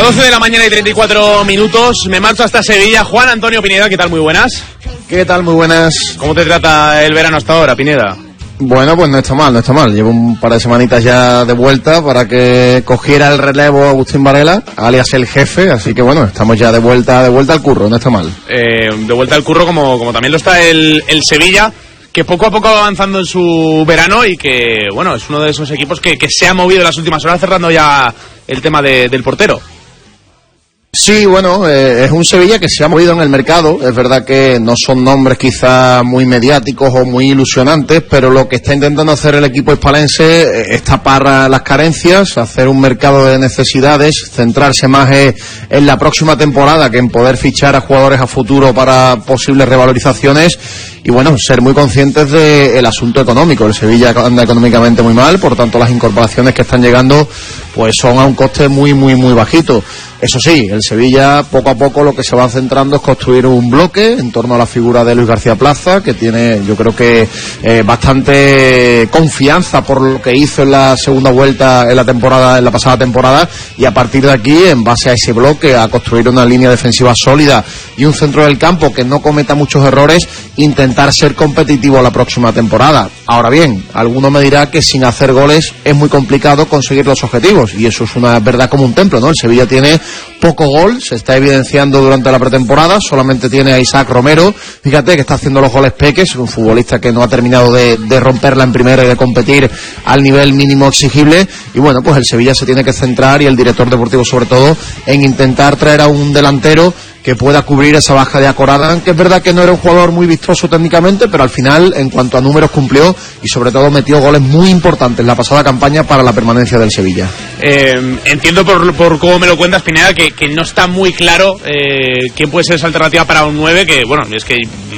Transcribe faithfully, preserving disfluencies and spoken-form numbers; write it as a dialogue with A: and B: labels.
A: doce de la mañana y treinta y cuatro minutos. Me marcho hasta Sevilla. Juan Antonio Pineda, ¿qué tal? Muy buenas.
B: ¿Qué tal? Muy buenas.
A: ¿Cómo te trata el verano hasta ahora, Pineda?
B: Bueno, pues no está mal, no está mal. Llevo un par de semanitas ya de vuelta para que cogiera el relevo Agustín Varela, alias el jefe, así que bueno, estamos ya de vuelta de vuelta al curro, no está mal.
A: Eh, de vuelta al curro como, como también lo está el, el Sevilla, que poco a poco va avanzando en su verano y que, bueno, es uno de esos equipos que, que se ha movido en las últimas horas cerrando ya el tema de, del portero.
B: Sí, bueno, eh, es un Sevilla que se ha movido en el mercado. Es verdad que no son nombres quizá muy mediáticos o muy ilusionantes, pero lo que está intentando hacer el equipo hispalense es tapar las carencias, hacer un mercado de necesidades, centrarse más en la próxima temporada que en poder fichar a jugadores a futuro para posibles revalorizaciones y, bueno, ser muy conscientes del asunto económico. El Sevilla anda económicamente muy mal, por tanto las incorporaciones que están llegando pues son a un coste muy, muy, muy bajito. Eso sí, el Sevilla poco a poco lo que se va centrando es construir un bloque en torno a la figura de Luis García Plaza, que tiene, yo creo que eh, bastante confianza por lo que hizo en la segunda vuelta en la temporada, en la pasada temporada, y a partir de aquí, en base a ese bloque, a construir una línea defensiva sólida y un centro del campo que no cometa muchos errores, intentar ser competitivo la próxima temporada. Ahora bien, alguno me dirá que sin hacer goles es muy complicado conseguir los objetivos, y eso es una verdad como un templo, ¿no? El Sevilla tiene poco gol, se está evidenciando durante la pretemporada, solamente tiene a Isaac Romero, fíjate que está haciendo los goles Peques, un futbolista que no ha terminado de, de romperla en primera y de competir al nivel mínimo exigible, y bueno, pues el Sevilla se tiene que centrar, y el director deportivo sobre todo, en intentar traer a un delantero que pueda cubrir esa baja de Akoradan, que es verdad que no era un jugador muy vistoso técnicamente, pero al final, en cuanto a números, cumplió y sobre todo metió goles muy importantes en la pasada campaña para la permanencia del Sevilla.
A: Eh, entiendo por, por cómo me lo cuentas, Pineda, que, que no está muy claro eh, quién puede ser esa alternativa para un nueve, que bueno, es que